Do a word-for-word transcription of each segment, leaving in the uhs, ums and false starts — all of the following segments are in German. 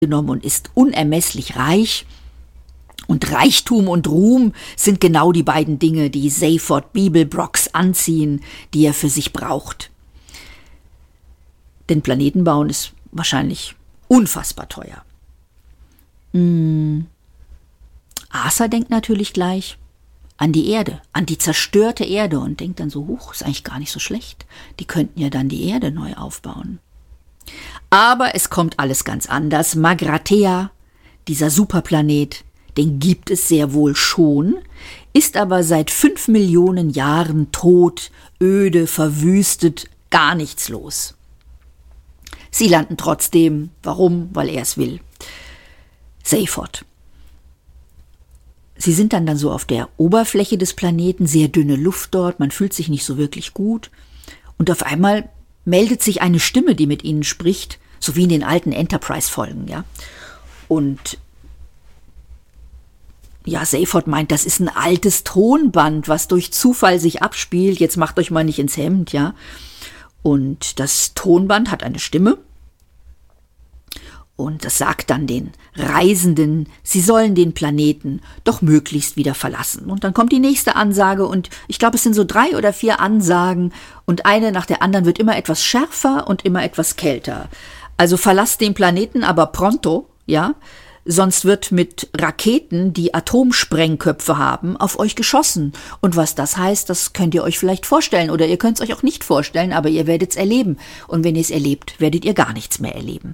genommen und ist unermesslich reich. Und Reichtum und Ruhm sind genau die beiden Dinge, die Seyfarth Beeblebrox anziehen, die er für sich braucht. Denn Planeten bauen ist wahrscheinlich unfassbar teuer. Hm. Arthur denkt natürlich gleich an die Erde, an die zerstörte Erde und denkt dann so, huch, ist eigentlich gar nicht so schlecht. Die könnten ja dann die Erde neu aufbauen. Aber es kommt alles ganz anders. Magrathea, dieser Superplanet, den gibt es sehr wohl schon, ist aber seit fünf Millionen Jahren tot, öde, verwüstet, gar nichts los. Sie landen trotzdem. Warum? Weil er es will. Seyfarth. Sie sind dann, dann so auf der Oberfläche des Planeten, sehr dünne Luft dort, man fühlt sich nicht so wirklich gut. Und auf einmal meldet sich eine Stimme, die mit ihnen spricht, so wie in den alten Enterprise-Folgen, ja. Und ja, Seyfarth meint, das ist ein altes Tonband, was durch Zufall sich abspielt. Jetzt macht euch mal nicht ins Hemd, ja. Und das Tonband hat eine Stimme. Und das sagt dann den Reisenden, sie sollen den Planeten doch möglichst wieder verlassen. Und dann kommt die nächste Ansage und ich glaube, es sind so drei oder vier Ansagen und eine nach der anderen wird immer etwas schärfer und immer etwas kälter. Also verlasst den Planeten aber pronto, ja, sonst wird mit Raketen, die Atomsprengköpfe haben, auf euch geschossen. Und was das heißt, das könnt ihr euch vielleicht vorstellen oder ihr könnt es euch auch nicht vorstellen, aber ihr werdet es erleben. Und wenn ihr es erlebt, werdet ihr gar nichts mehr erleben.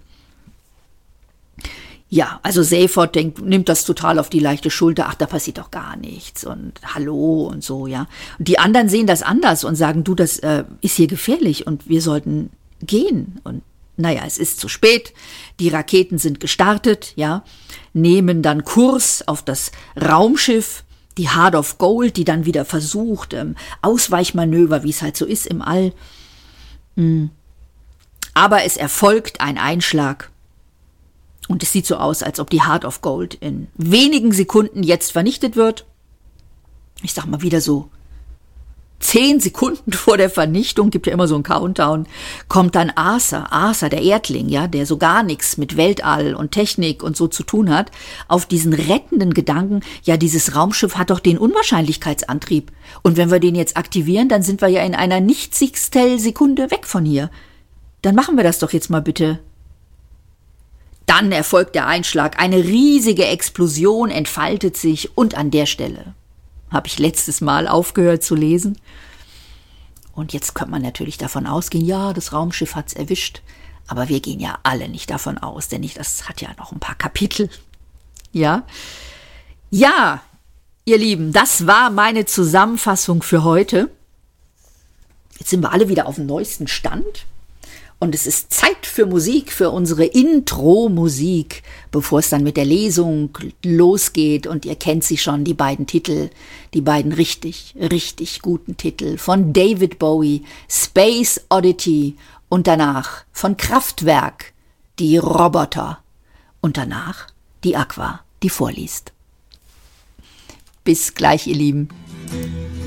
Ja, also Seyfarth denkt, nimmt das total auf die leichte Schulter, ach, da passiert doch gar nichts und hallo und so, ja. Und die anderen sehen das anders und sagen, du, das äh, ist hier gefährlich und wir sollten gehen. Und naja, es ist zu spät, die Raketen sind gestartet, ja, nehmen dann Kurs auf das Raumschiff, die Heart of Gold, die dann wieder versucht, ähm, Ausweichmanöver, wie es halt so ist im All. Hm. Aber es erfolgt ein Einschlag. Und es sieht so aus, als ob die Heart of Gold in wenigen Sekunden jetzt vernichtet wird. Ich sag mal wieder so zehn Sekunden vor der Vernichtung, gibt ja immer so einen Countdown, kommt dann Arthur, Arthur, der Erdling, ja, der so gar nichts mit Weltall und Technik und so zu tun hat, auf diesen rettenden Gedanken, ja, dieses Raumschiff hat doch den Unwahrscheinlichkeitsantrieb. Und wenn wir den jetzt aktivieren, dann sind wir ja in einer Nichtstel-Sekunde weg von hier. Dann machen wir das doch jetzt mal bitte. Dann erfolgt der Einschlag, eine riesige Explosion entfaltet sich und an der Stelle habe ich letztes Mal aufgehört zu lesen. Und jetzt könnte man natürlich davon ausgehen, ja, das Raumschiff hat's erwischt, aber wir gehen ja alle nicht davon aus, denn das hat ja noch ein paar Kapitel. Ja, ja, ihr Lieben, das war meine Zusammenfassung für heute. Jetzt sind wir alle wieder auf dem neuesten Stand. Und es ist Zeit für Musik, für unsere Intro-Musik, bevor es dann mit der Lesung losgeht. Und ihr kennt sie schon, die beiden Titel, die beiden richtig, richtig guten Titel von David Bowie, Space Oddity und danach von Kraftwerk, die Roboter und danach die Aqua, die vorliest. Bis gleich, ihr Lieben.